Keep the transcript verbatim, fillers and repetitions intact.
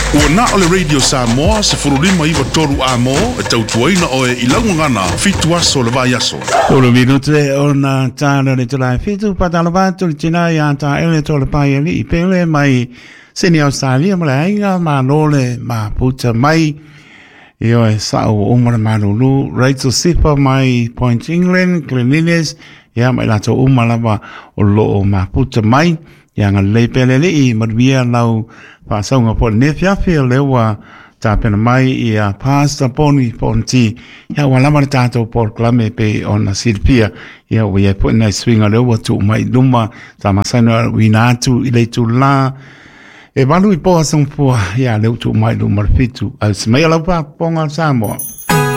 Ua na o le Radio Samoa se furulima iwa toru a mo e tautuaina o e ilangu ngana fitu aso le vai aso. Tolo minuto e ona tāna le tulai fitu patala vatu le tina i anta ele tole pai ali i pele mai seni Australia ma le ainga ma lole ma puta mai i o e sao umara marulu Rachel Sipa mai Point England Glenines ia mai lato umara wa o loo ma puta mai ia ngā le pele le i marvia lau Pasaunga po ne fiafia lewa ta pena mai i a pasta poni ponti ia wala mara tato por klame pe ona silpia ia we e po na swinga lewa tu mai luma ta masana winatu ile tu la e valu i po asung po ia leu tu mai luma fitu al smai la pa ponga Samoa.